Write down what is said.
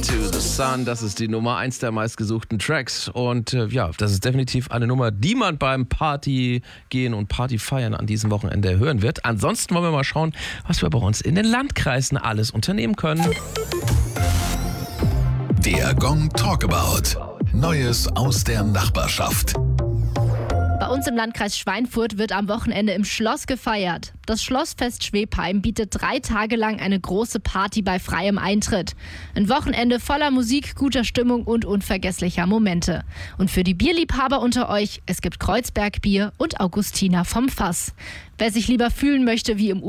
to the Sun, das ist die Nummer 1 der meistgesuchten Tracks. Und das ist definitiv eine Nummer, die man beim Party gehen und Party feiern an diesem Wochenende hören wird. Ansonsten wollen wir mal schauen, was wir bei uns in den Landkreisen alles unternehmen können. Der Gong Talkabout. Neues aus der Nachbarschaft. Bei uns im Landkreis Schweinfurt wird am Wochenende im Schloss gefeiert. Das Schlossfest Schwebheim bietet 3 Tage lang eine große Party bei freiem Eintritt. Ein Wochenende voller Musik, guter Stimmung und unvergesslicher Momente. Und für die Bierliebhaber unter euch, es gibt Kreuzbergbier und Augustiner vom Fass. Wer sich lieber fühlen möchte wie im